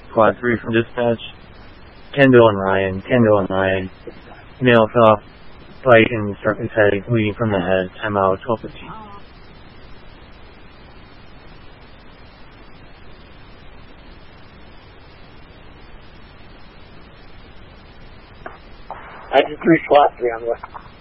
Squad 3 from dispatch. Kendall and Ryan. Male fell off bike and struck his head, bleeding from the head. Time out, 12:15. I did 3 SWAT 3 on the way.